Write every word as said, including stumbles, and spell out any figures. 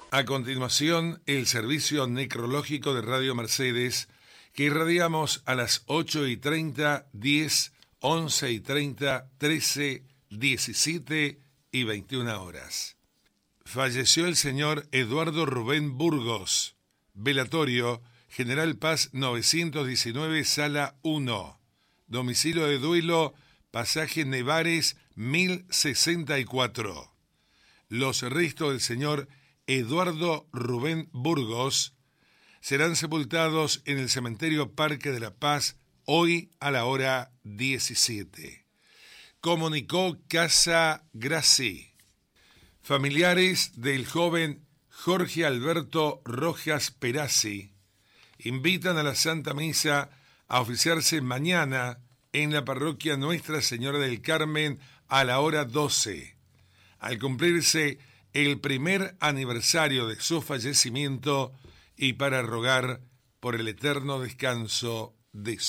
A continuación, el servicio necrológico de Radio Mercedes, que irradiamos a las ocho y treinta, diez, once y treinta, trece, diecisiete y veintiuna horas. Falleció el señor Eduardo Rubén Burgos. Velatorio, General Paz novecientos diecinueve, Sala uno. Domicilio de duelo, Pasaje Nevares mil sesenta y cuatro. Los restos del señor Eduardo Rubén Burgos serán sepultados en el cementerio Parque de la Paz hoy a la hora diecisiete. Comunicó Casa Graci. Familiares del joven Jorge Alberto Rojas Perazzi invitan a la Santa Misa a oficiarse mañana en la parroquia Nuestra Señora del Carmen a la hora doce. Al cumplirse el primer aniversario de su fallecimiento y para rogar por el eterno descanso de su